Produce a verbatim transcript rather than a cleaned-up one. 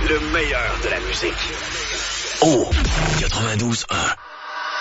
Le meilleur de la musique. Oh, quatre-vingt-douze un.